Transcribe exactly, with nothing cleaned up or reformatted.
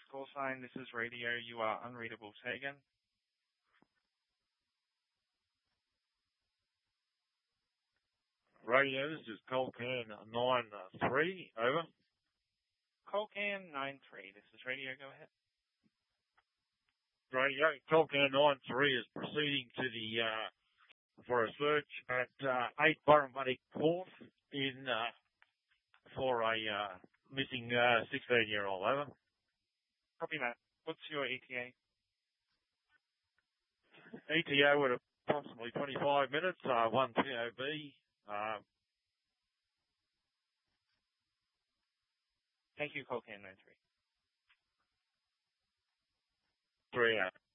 call sign. This is radio. You are unreadable. Say again. Radio, this is Colcan nine three, over. Colcan nine three. This is radio. Go ahead. Radio, Colcan nine three is proceeding to the, uh, for a search at, uh, eight Burrumbutty Court in, uh, for a, uh, missing, uh, sixteen year old, over. Copy that. What's your E T A? E T O at approximately twenty-five minutes, uh, one P O B, uh, Thank you, Colcan nine three. three out.